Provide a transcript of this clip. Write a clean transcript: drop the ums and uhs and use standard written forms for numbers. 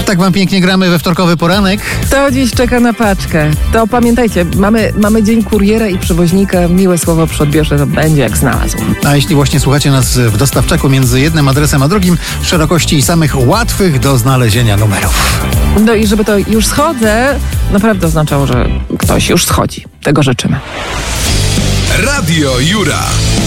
Tak wam pięknie gramy we wtorkowy poranek. To dziś czeka na paczkę. To pamiętajcie, mamy dzień kuriera i przewoźnika. Miłe słowo przy odbiorze to będzie jak znalazł. A jeśli właśnie słuchacie nas w dostawczaku między jednym adresem a drugim, szerokości samych łatwych do znalezienia numerów. No i żeby to już schodzę, naprawdę oznaczało, że ktoś już schodzi. Tego życzymy. Radio Jura.